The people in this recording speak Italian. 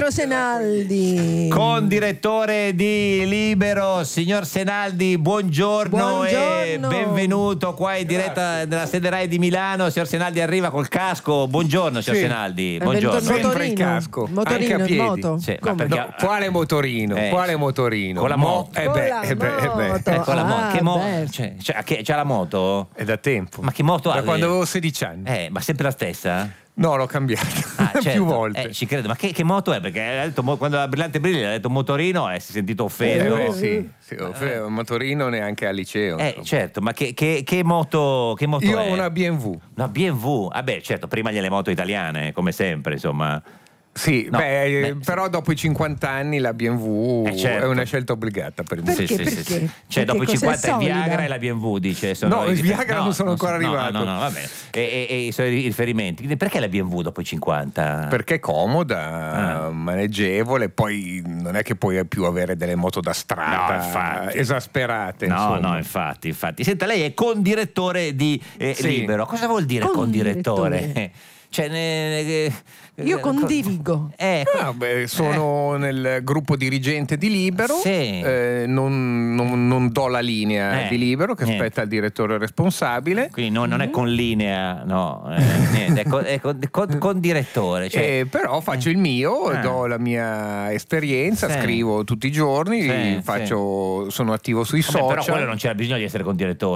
Pietro Senaldi, con direttore di Libero. Signor Senaldi, buongiorno e benvenuto qua in diretta della sede Rai di Milano. Signor Senaldi arriva col casco. Buongiorno, signor Senaldi. Buongiorno. Sempre il casco, motorino, anche a piedi. moto. Sì, Come? perché... No, quale motorino? Quale motorino? Con la moto. Con la moto. C'ha la moto? È da tempo. Ma che moto ha? Da quando avevo 16 anni. Ma sempre la stessa? No, l'ho cambiata Certo. più volte. Ci credo, ma che moto è? Perché ha detto, quando la Brillante Briglia ha detto motorino e si è sentito offeso. Sì, un motorino neanche al liceo. Certo, ma che moto è? Io ho una BMW. Una BMW? Vabbè, certo, prima le moto italiane, come sempre, insomma. Sì, però dopo i 50 anni la BMW certo. è una scelta obbligata per me. Perché? Cioè, Perché dopo i 50 il solida? Viagra e la BMW, dice. Il Viagra non sono ancora arrivato. No, va bene. E i suoi riferimenti. Perché la BMW dopo i 50? Perché è comoda, maneggevole, poi non è che puoi più avere delle moto da strada esasperate. No, infatti. Senta, lei è condirettore di Libero. Cosa vuol dire condirettore? Io condirigo. Sono nel gruppo dirigente di Libero. Sì. Non do la linea di Libero, che spetta al direttore responsabile. Quindi non è con linea, no, niente, è con direttore. Però faccio il mio, do la mia esperienza, scrivo tutti i giorni, sono attivo sui social. Però quello non c'era bisogno di essere con direttore.